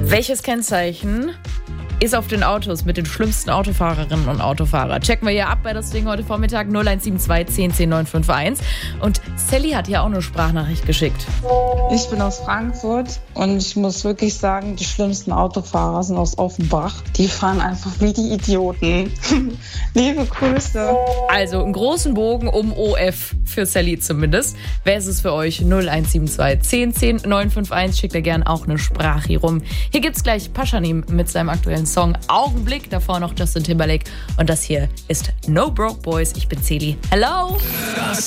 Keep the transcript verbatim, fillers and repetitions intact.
Welches Kennzeichen ist auf den Autos mit den schlimmsten Autofahrerinnen und Autofahrer? Checken wir hier ab bei das Ding heute Vormittag null eins sieben zwei zehn zehn neun fünf eins. Und Sally hat hier auch eine Sprachnachricht geschickt. Ich bin aus Frankfurt und ich muss wirklich sagen, die schlimmsten Autofahrer sind aus Offenbach. Die fahren einfach wie die Idioten. Liebe Grüße. Also einen großen Bogen um O F für Sally zumindest. Wer ist es für euch? null eins sieben zwei zehn zehn neun fünf eins. Schickt er gern auch eine Sprache hier rum. Hier gibt's gleich Pashanim mit seinem aktuellen Song Augenblick. Davor noch Justin Timberlake. Und das hier ist No Broke Boys. Ich bin Celi. Hello!